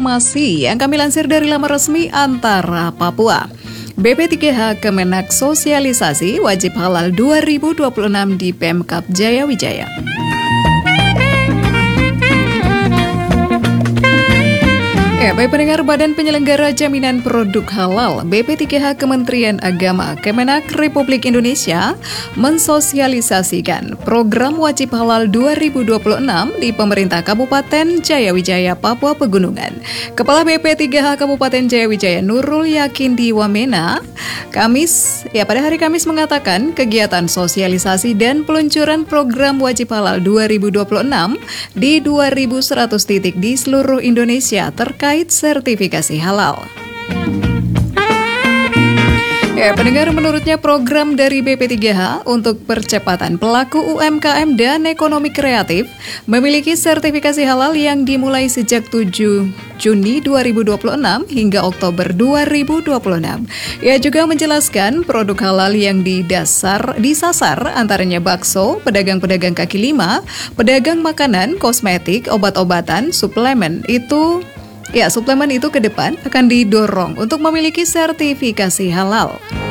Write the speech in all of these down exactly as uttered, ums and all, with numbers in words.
informasi yang kami lansir dari laman resmi Antara Papua. B P tiga H Kemenak sosialisasi wajib halal dua ribu dua puluh enam di Pemkab Jayawijaya. Ya, baik pendengar, Badan Penyelenggara Jaminan Produk Halal B P tiga H Kementerian Agama Kemenak Republik Indonesia mensosialisasikan program wajib halal dua ribu dua puluh enam di pemerintah Kabupaten Jayawijaya, Papua Pegunungan. Kepala B P tiga H Kabupaten Jayawijaya Nurul Yakin Diwamena Kamis, ya pada hari Kamis mengatakan kegiatan sosialisasi dan peluncuran program wajib halal dua ribu dua puluh enam di dua ribu seratus titik di seluruh Indonesia terkait sertifikasi halal. Ya, pendengar, menurutnya program dari B P tiga H untuk percepatan pelaku U M K M dan ekonomi kreatif memiliki sertifikasi halal yang dimulai sejak tujuh Juni dua ribu dua puluh enam hingga Oktober dua ribu dua puluh enam. Ia juga menjelaskan produk halal yang didasar disasar antaranya bakso, pedagang-pedagang kaki lima, pedagang makanan, kosmetik, obat-obatan, suplemen. Itu Ya, suplemen itu ke depan akan didorong untuk memiliki sertifikasi halal.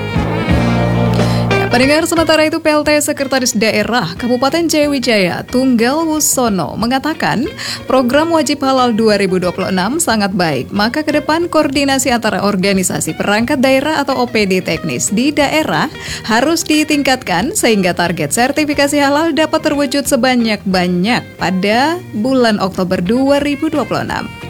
Ya, pendengar, sementara itu P L T Sekretaris Daerah Kabupaten Jayawijaya Tunggal Wusono mengatakan program wajib halal dua ribu dua puluh enam sangat baik, maka ke depan koordinasi antara organisasi perangkat daerah atau O P D teknis di daerah harus ditingkatkan sehingga target sertifikasi halal dapat terwujud sebanyak-banyak pada bulan Oktober dua ribu dua puluh enam.